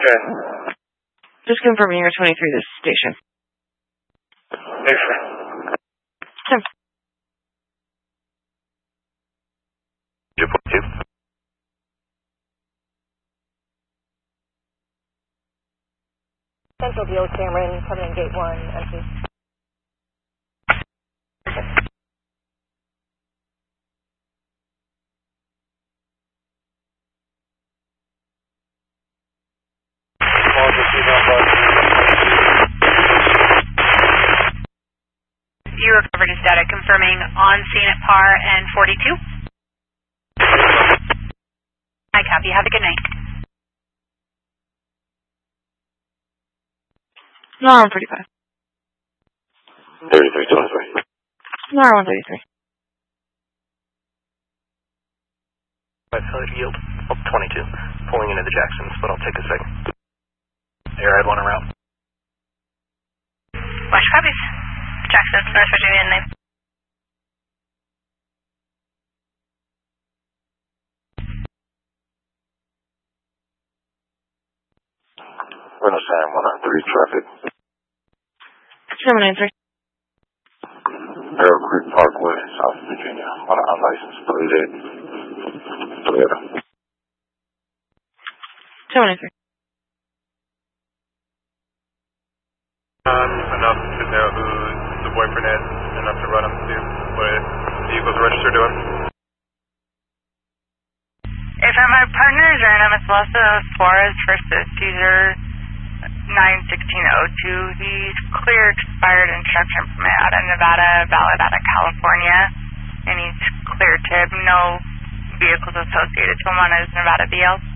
Okay. Just confirming you're 23 this station. Yes, sir. Tim. 2.2. Central Deal Cameron, coming in gate 1, entry. You recovered his data, confirming on scene at par and 42. I copy. Have a good night. NAR 135. 3323. NAR 133. Yield. 22. Pulling into the Jacksons, but I'll take a second. Air, I'd want to route. Watch copies. Jackson, North Virginia, name. Buenos Aires 193 traffic. 793. Arrow Creek Parkway, South Virginia. On a unlicensed plate. Toyota. 793. Enough to know who the boyfriend is, enough to run him to what vehicles are registered to him. If my partners are in Amislasa Suarez versus user 91602, he's clear expired instruction permit out of Nevada, valid out of California, and he's clear to no vehicles associated to him on his Nevada BL.